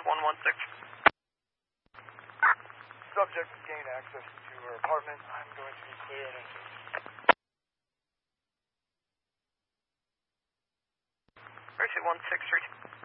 116. Subject has gained access to her apartment. I'm going to clear an entrance. Mercy 163.